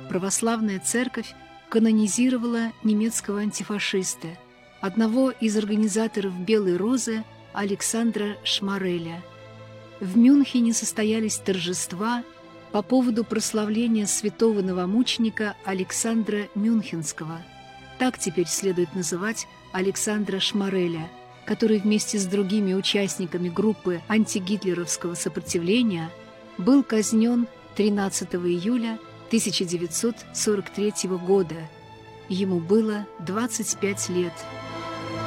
православная церковь канонизировала немецкого антифашиста, одного из организаторов «Белой розы» Александра Шмареля. В Мюнхене состоялись торжества по поводу прославления святого новомученика Александра Мюнхенского. Так теперь следует называть Александра Шмареля, который вместе с другими участниками группы антигитлеровского сопротивления был казнен 13 июля 1943 года. Ему было 25 лет.